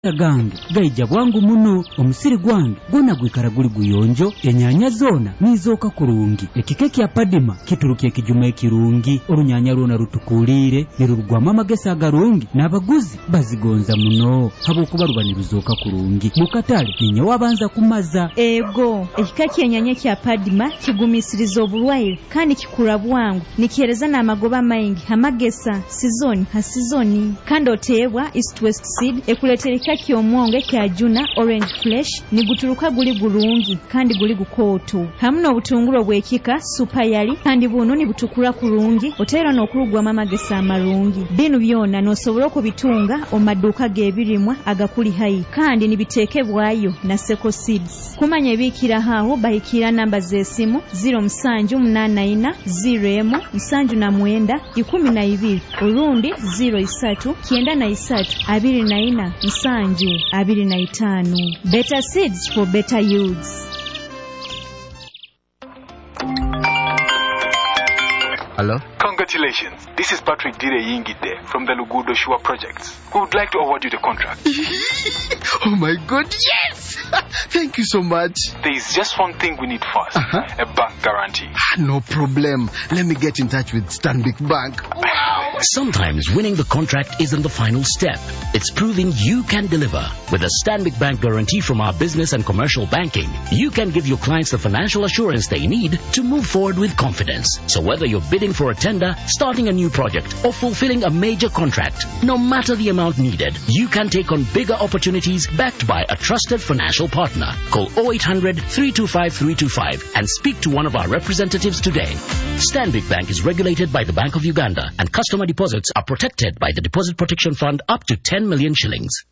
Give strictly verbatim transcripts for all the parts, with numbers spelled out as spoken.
gange gaija bwangu muno omusiri gwange gona gwikara guli guyonjo enyanya zona nizoka kurungi ekikeki ya padima kiturukiye kijuma ekirungi orunyanya runa rutukulire nirurugwama amagesa agarungi n'abaguzi bazigonza muno habo kuba rubaniruzoka kurungi mukatale ninyo wabanza kumaza ego ekikeki enyanya kya padima kigumisirizo obulwaire kandi kikura bwangu nikihereza n'amagoba maingi amagesa sizoni ha sizoni kandi otebwa east west seed ekuletereka kyomwonge kya juna orange flesh ni guturuka guli gulungi kandi guli gukoto hamno obutunguro bwekika super yali kandi buno ni butukura kurungi otera n'okurugwa amagesa amarungi binu byona nosobola okubitunga omaduka gebirimwa agakuli hayi kandi nibitekebwayo na Seko Seeds kumanya ebikira haho bahikira namba zesimu zero musanju munana ina zero emu musanju na mwenda ikumi na ibiri urundi zero isatu kienda na isatu abiri na ina musanju abiri na itanu. Better seeds for better yields. Hello? Congratulations. This is Patrick Dire Yingide from the Lugudo Shua Projects. We would like to award you the contract. Oh my God, yes! Thank you so much. There is just one thing we need first. Uh-huh. A bank guarantee. No problem. Let me get in touch with Stanbic Bank. Wow! Sometimes winning the contract isn't the final step. It's proving you can deliver. With a Stanbic Bank guarantee from our business and commercial banking, you can give your clients the financial assurance they need to move forward with confidence. So whether you're bidding for a tender, starting a new project, or fulfilling a major contract, no matter the amount needed, you can take on bigger opportunities backed by a trusted financial partner. Call oh eight hundred, three two five, three two five and speak to one of our representatives today. Stanbic Bank is regulated by the Bank of Uganda, and customer deposits are protected by the Deposit Protection Fund up to ten million shillings.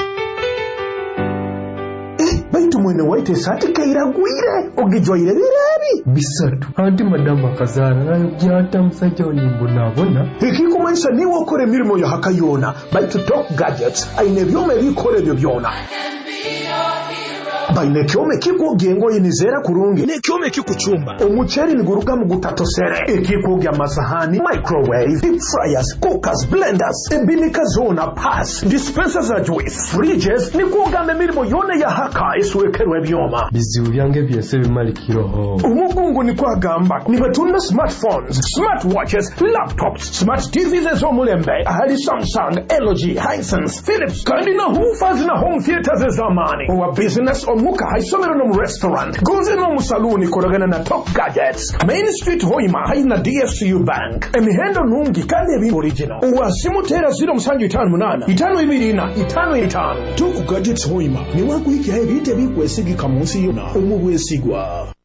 Baitu mwene waite sati kairagwire ogijwaire birabi bisatu anti madama kazara nayo byata musajja onimbonabona ikikumanisha niwe okore mirimo ya hakayona baitu Top Gadgets aine byome bikore byo byona baine kyome kikugengo yinizera kurungi ne kyome kikuchumba omucheri niguruka mu gutatosere ekikuge amasahani microwave deep fryers cookers blenders ebinika zona pass dispensers za juice fridges nikugame mirimo yone ya haka iswekerwe byoma bizibu byange byese bimalikiroho umugungu ni kwagamba nibatunda smartphones smartwatches laptops smart T Vs zo mulembe ahali Samsung L G Hisense Philips kandi na hoofers na home theaters zamani wa business muka haisomero no mu restaurant goze no mu saluni koragana na Top Gadgets Main Street Hoima haina D F C U Bank emihendo nungi kandi ebi original uwasimu tera zero musanju itanu munana itanu ibiri na itanu itanu Top Gadgets Hoima ni wakuhiki haibite bikwesigika munsi yona umubwesigwa.